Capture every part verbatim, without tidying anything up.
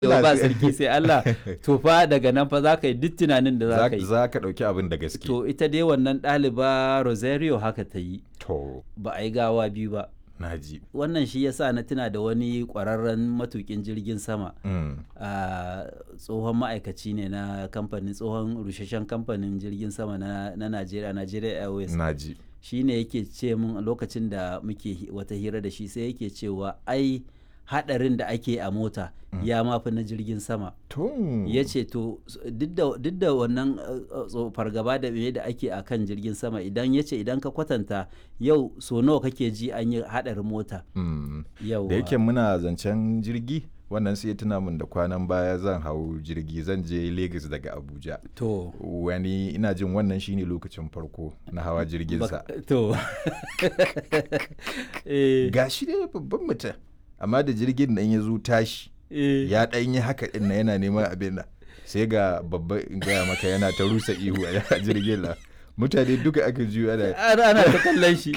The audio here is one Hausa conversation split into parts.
Yau ba sarki sai Allah to fa daga nan fa za ka yi duk tunanin da za ka yi. Za ka ɗauki abin da gaske. To ita dai wannan ɗaliba Rosario haka ta yi. To. Ba a yi gawa biyu ba. Naji. Wannan shi yasa na tuna da wani ƙwararren matukin jirgin sama. Mm. Uh, tsohon ma'aikaci ne na kamfanin tsohon rusheshen kamfanin jirgin sama na, na Nigeria, Nigeria Airways. Naji. Shi ne yake ce mun lokacin da muke wata hira da shi sai yake cewa ai hadarin da ake a mota mm. ya mafi na jirgin sama. Ya ce to duk da wannan uh, fargaba da me da ake a kan jirgin sama idan ya ce idan ka kwatanta yau so nawa kake ji an yi hadarin mota. Mm. Da yake muna zancen jirgi wannan sai tuna min da kwanan baya zan hau jirgi zan je Lagos daga Abuja. To. Wani ina jin wannan shine lokacin farko na hawa jirginsa. To. Ga shi dai babban mutum. Amma da jirgin nan ya zo tashi ya ɗan yi haka ɗin na yana neman abin nan sai ga babba gaya maka yana ta rusa ihu a jirgin nan mutane duka aka juyo ana ana ta kallon shi.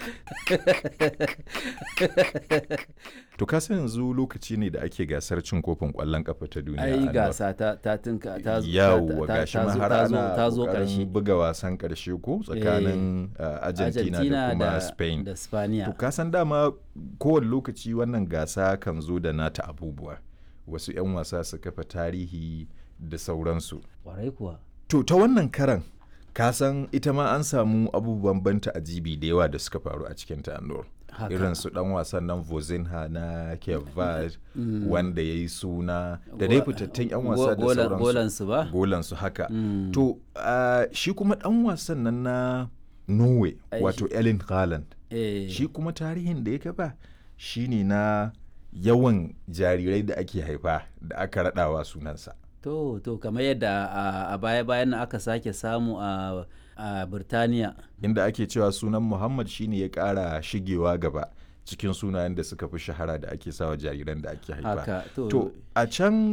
To ka san yanzu lokaci ne da ake gasar cin kofin ƙwallon ƙafa ta duniya. Ai gasa ta ta tinka ta zo yawa gashi ma har ana ta zo ƙarshe buga wasan ƙarshe ko tsakanin Argentina da kuma Spain da Spaniya. To ka san dama kowane lokaci wannan gasa kan zo da nata abubuwa wasu 'yan wasa su kafa tarihi da sauransu. Warai kuwa. To ta wannan karan ka san ita ma an samu abubuwan banta ajibi da yawa da suka faru a cikin ta Anur. Irin su dan wasan nan Vozinha na Kevad mm. wanda ya yi suna da dai fitattun 'yan wasa da sauransu. Golansu ba? Golansu haka. Mm. To uh, shi kuma dan wasan nan na Norway wato Erling Haaland. Eh. Shi kuma tarihin da ya kafa shine na yawan jarirai da ake haifa da aka raɗawa sunansa. To, to kamar yadda a baya-bayan aka sake samu a a Birtaniya. Inda ake cewa sunan Muhammad shine ya ƙara shigewa gaba cikin sunayen da suka fi shahara da ake sawa jariran da ake haifa. Haka, to, to a can